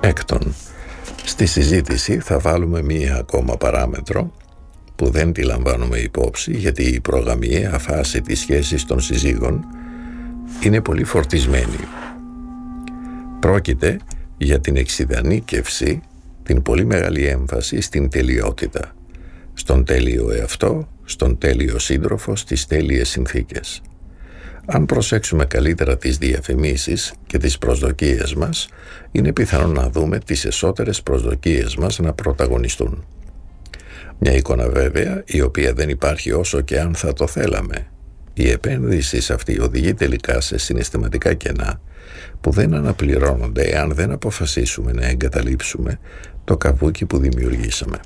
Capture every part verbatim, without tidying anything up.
Έκτον, στη συζήτηση θα βάλουμε μία ακόμα παράμετρο που δεν τη λαμβάνουμε υπόψη, γιατί η προγαμιαία φάση της σχέσης των συζύγων είναι πολύ φορτισμένη. Πρόκειται για την εξειδανίκευση, την πολύ μεγάλη έμφαση στην τελειότητα, στον τέλειο εαυτό, στον τέλειο σύντροφο, στις τέλειες συνθήκες. Αν προσέξουμε καλύτερα τις διαφημίσεις και τις προσδοκίες μας, είναι πιθανό να δούμε τις εσωτερικές προσδοκίες μας να πρωταγωνιστούν. Μια εικόνα βέβαια, η οποία δεν υπάρχει όσο και αν θα το θέλαμε. Η επένδυση σε αυτή οδηγεί τελικά σε συναισθηματικά κενά που δεν αναπληρώνονται εάν δεν αποφασίσουμε να εγκαταλείψουμε το καβούκι που δημιουργήσαμε.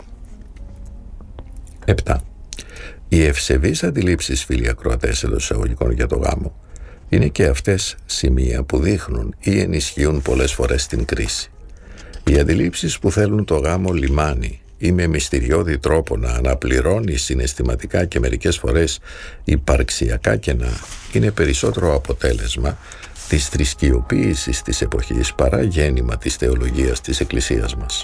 Επτά. Οι ευσεβείς αντιλήψεις, φίλοι ακροατές εντός εισαγωγικών, για το γάμο είναι και αυτές σημεία που δείχνουν ή ενισχύουν πολλές φορές την κρίση. Οι αντιλήψεις που θέλουν το γάμο λιμάνι ή με μυστηριώδη τρόπο να αναπληρώνει συναισθηματικά και μερικές φορές υπαρξιακά κενά είναι περισσότερο αποτέλεσμα της θρησκειοποίησης της εποχής παρά γέννημα της θεολογίας της Εκκλησίας μας.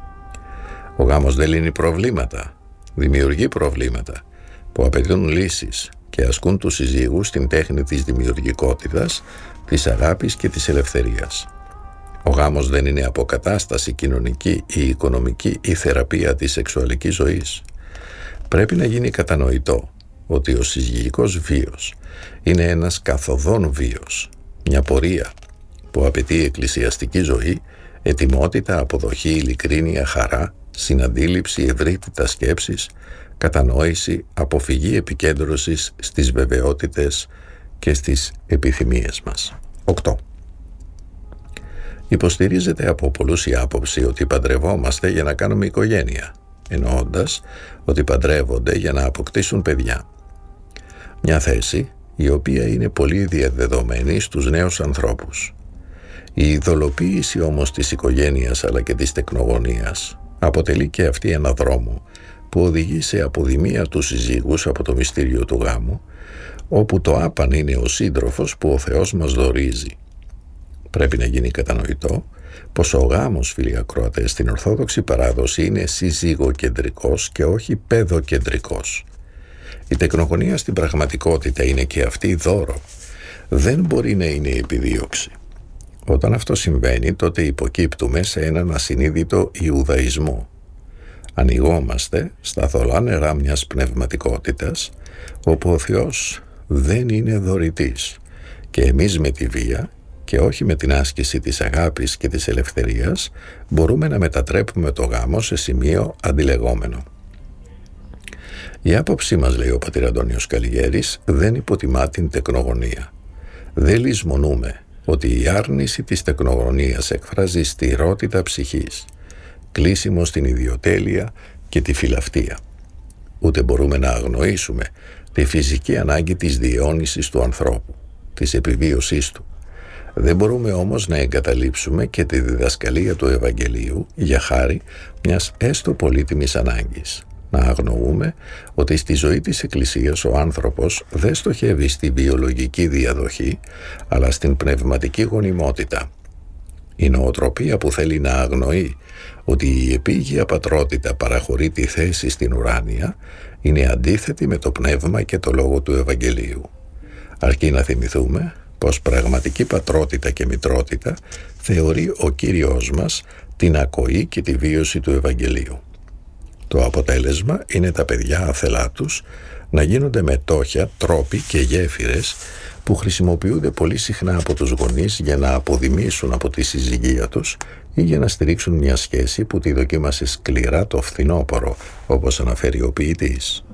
Ο γάμος δεν λύνει προβλήματα, δημιουργεί προβλήματα που απαιτούν λύσεις και ασκούν τους συζύγους στην τέχνη της δημιουργικότητας, της αγάπης και της ελευθερίας. Ο γάμος δεν είναι αποκατάσταση κοινωνική ή οικονομική ή θεραπεία της σεξουαλικής ζωής. Πρέπει να γίνει κατανοητό ότι ο συζυγικός βίος είναι ένας καθοδόν βίος, μια πορεία που απαιτεί εκκλησιαστική ζωή, ετοιμότητα, αποδοχή, ειλικρίνεια, χαρά, συναντήληψη, ευρύτητα σκέψης, κατανόηση, αποφυγή επικέντρωσης στις βεβαιότητες και στις επιθυμίες μας. οκτώ. Υποστηρίζεται από πολλούς η άποψη ότι παντρευόμαστε για να κάνουμε οικογένεια, εννοώντας ότι παντρεύονται για να αποκτήσουν παιδιά. Μια θέση η οποία είναι πολύ διαδεδομένη στους νέους ανθρώπους. Η ειδωλοποίηση όμως της οικογένειας αλλά και της τεκνογωνίας αποτελεί και αυτή ένα δρόμο που οδηγεί σε αποδημία του συζύγους από το μυστήριο του γάμου, όπου το άπαν είναι ο σύντροφος που ο Θεός μας δωρίζει. Πρέπει να γίνει κατανοητό πως ο γάμος, φίλοι ακροατές, στην Ορθόδοξη παράδοση είναι συζύγοκεντρικός και όχι παιδοκεντρικός. Η τεκνογωνία στην πραγματικότητα είναι και αυτή δώρο. Δεν μπορεί να είναι επιδίωξη. Όταν αυτό συμβαίνει, τότε υποκύπτουμε σε έναν ασυνείδητο Ιουδαϊσμό. Ανοιγόμαστε στα θολά νερά μιας πνευματικότητας, όπου ο Θεός δεν είναι δωρητής και εμείς με τη βία και όχι με την άσκηση της αγάπης και της ελευθερίας μπορούμε να μετατρέπουμε το γάμο σε σημείο αντιλεγόμενο. Η άποψή μας, λέει ο πατήρ Αντώνιος Καλιγέρης, δεν υποτιμά την τεκνογωνία. Δεν λησμονούμε ότι η άρνηση της τεκνογωνίας εκφράζει στηρότητα ψυχής, κλείσιμο στην ιδιοτέλεια και τη φιλαυτία. Ούτε μπορούμε να αγνοήσουμε τη φυσική ανάγκη της διαιώνισης του ανθρώπου, της επιβίωσής του. Δεν μπορούμε όμως να εγκαταλείψουμε και τη διδασκαλία του Ευαγγελίου για χάρη μιας έστω πολύτιμης ανάγκης. Να αγνοούμε ότι στη ζωή της Εκκλησίας ο άνθρωπος δεν στοχεύει στη βιολογική διαδοχή, αλλά στην πνευματική γονιμότητα. Η νοοτροπία που θέλει να αγνοεί ότι η επίγεια πατρότητα παραχωρεί τη θέση στην ουράνια είναι αντίθετη με το πνεύμα και το λόγο του Ευαγγελίου. Αρκεί να θυμηθούμε πως πραγματική πατρότητα και μητρότητα θεωρεί ο Κύριος μας την ακοή και τη βίωση του Ευαγγελίου. Το αποτέλεσμα είναι τα παιδιά αθελά τους να γίνονται μετόχια, τρόποι και γέφυρες που χρησιμοποιούνται πολύ συχνά από τους γονείς για να αποδημήσουν από τη συζυγία τους ή για να στηρίξουν μια σχέση που τη δοκίμασε σκληρά το φθινόπωρο, όπως αναφέρει ο ποιητής.